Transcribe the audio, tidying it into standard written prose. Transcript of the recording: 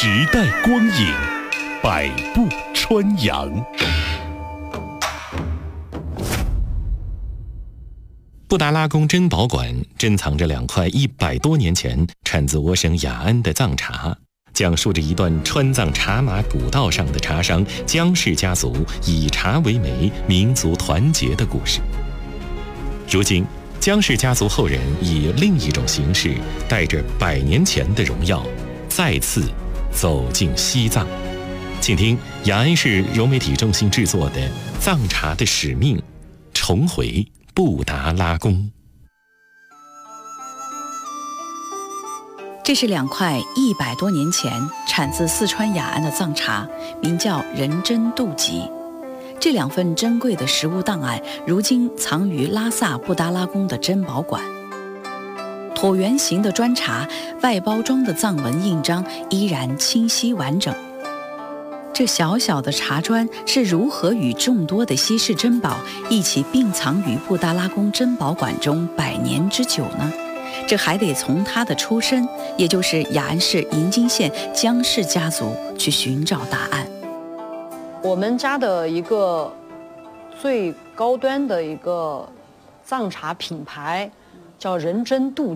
时代光影，百步穿杨。布达拉宫珍宝馆珍藏着2块100多年前产自我省雅安的藏茶，讲述着一段川藏茶马古道上的茶商江氏家族以茶为媒、民族团结的故事。如今，江氏家族后人以另一种形式，带着100年前的荣耀，再次走进西藏。请听雅安市融媒体中心制作的《藏茶的使命》，重回布达拉宫。 这是2块100多年前产自四川雅安的藏茶，名叫仁真度吉。这2份珍贵的实物档案，如今藏于拉萨布达拉宫的珍宝馆。椭圆形的砖茶，外包装的藏文印章依然清晰完整。这小小的茶砖是如何与众多的稀世珍宝一起并藏于布达拉宫珍宝馆中100年之久呢？这还得从它的出身，也就是雅安市银津县江氏家族去寻找答案。 我们家的一个最高端的一个藏茶品牌叫仁真度